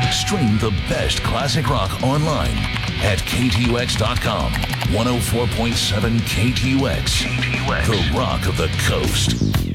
Stream the best classic rock online at KTUX.com. 104.7 KTUX, the rock of the coast.